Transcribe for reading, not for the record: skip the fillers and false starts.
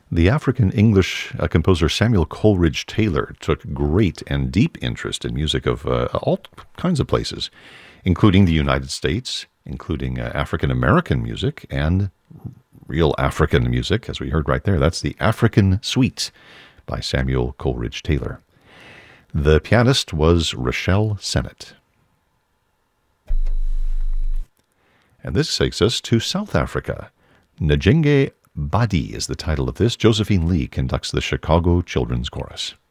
The African English composer Samuel Coleridge Taylor took great and deep interest in music of all kinds of places, including the United States, including African American music and real African music, as we heard right there. That's the African Suite by Samuel Coleridge Taylor. The pianist was Rochelle Sennett. And this takes us to South Africa. Njenge Badi is the title of this. Josephine Lee conducts the Chicago Children's Chorus.